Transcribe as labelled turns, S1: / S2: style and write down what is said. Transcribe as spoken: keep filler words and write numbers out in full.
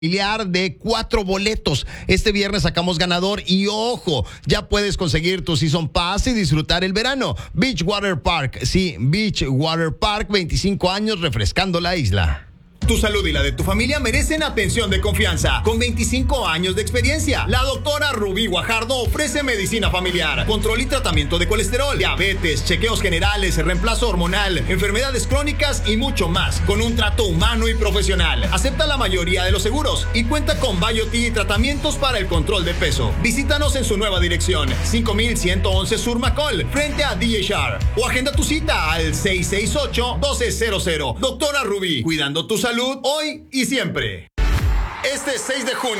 S1: familiar de cuatro boletos. Este viernes sacamos ganador y ojo, ya puedes conseguir tu Season Pass y disfrutar el verano. Beach Water Park, sí, Beach Water Park, veinticinco años refrescando la isla.
S2: Tu salud y la de tu familia merecen atención de confianza. Con veinticinco años de experiencia, la doctora Rubí Guajardo ofrece medicina familiar, control y tratamiento de colesterol, diabetes, chequeos generales, reemplazo hormonal, enfermedades crónicas y mucho más, con un trato humano y profesional. Acepta la mayoría de los seguros y cuenta con BioTi y tratamientos para el control de peso. Visítanos en su nueva dirección, cinco mil ciento once Sur McCall, frente a D H R, o agenda tu cita al seis seis ocho, uno dos cero cero. Doctora Rubí, cuidando tu salud hoy y siempre. Este seis de junio